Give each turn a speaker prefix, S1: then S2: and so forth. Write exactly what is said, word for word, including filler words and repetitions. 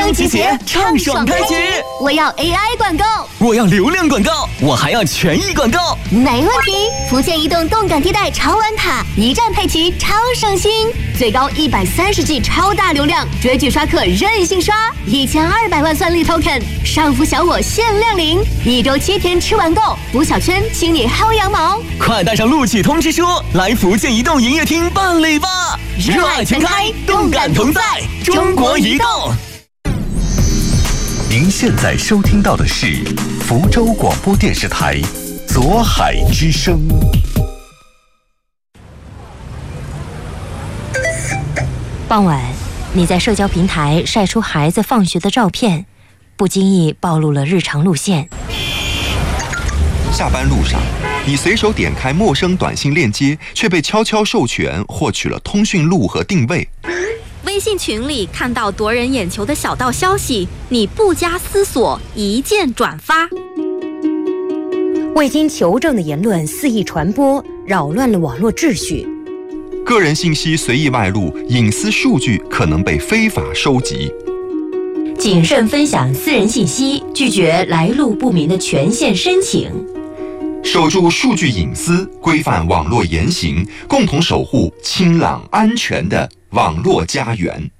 S1: 能集结，畅爽开局。
S2: 我要 A I 广告，
S1: 我要流量广告，我还要权益广告。
S2: 没问题！福建移动动感地带超玩卡，一站配齐超省心，最高一百三十 G 超大流量，追剧刷客任性刷，一千二百万算力 token， 上浮小我限量领，一周七天吃完够，补小圈请你薅羊毛。
S1: 快带上录取通知书，来福建移动营业厅办理吧！热爱全开，动感同在，中国移动。
S3: 您现在收听到的是福州广播电视台左海之声。
S4: 傍晚，你在社交平台晒出孩子放学的照片，不经意暴露了日常路线。
S5: 下班路上，你随手点开陌生短信链接，却被悄悄授权获取了通讯录和定位。
S6: 微信群里看到夺人眼球的小道消息，你不加思索一键转发。
S4: 未经求证的言论肆意传播，扰乱了网络秩序。
S5: 个人信息随意外露，隐私数据可能被非法收集。
S4: 谨慎分享私人信息，拒绝来路不明的权限申请。
S5: 守住数据隐私，规范网络言行，共同守护清朗安全的网络家园。